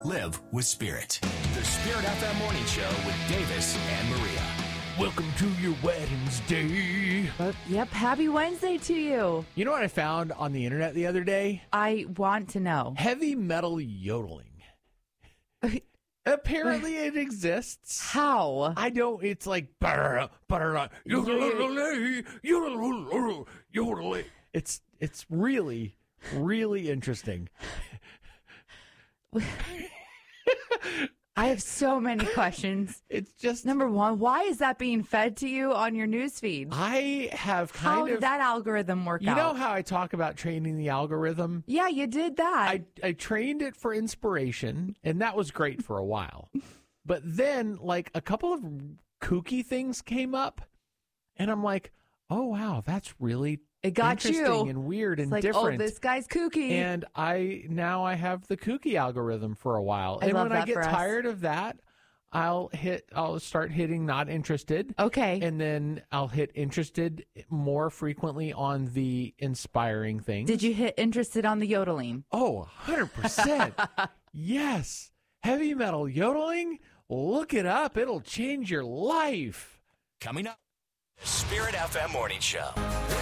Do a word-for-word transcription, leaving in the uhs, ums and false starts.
Live with Spirit. The Spirit F M Morning Show with Davis and Maria. Welcome to your Wednesday. Uh, yep, happy Wednesday to you. You know what I found on the internet the other day? I want to know. Heavy metal yodeling. Apparently it exists. How? I don't, it's like, it's, it's really, really interesting. I have so many questions. It's just number one, why is that being fed to you on your newsfeed? I have kind how of. did that algorithm work you out? You know how I talk about training the algorithm? Yeah, you did that. I, I trained it for inspiration, and that was great for a while. But then, like, a couple of kooky things came up, and I'm like, oh, wow, that's really It got interesting you. and weird and it's like, different. Oh, this guy's kooky. And I now I have the kooky algorithm for a while. I and love when I that get for us. tired of that, I'll hit I'll start hitting not interested. Okay. And then I'll hit interested more frequently on the inspiring things. Did you hit interested on the yodeling? Oh, one hundred percent. Yes. Heavy metal yodeling? Look it up. It'll change your life. Coming up, Spirit F M Morning Show.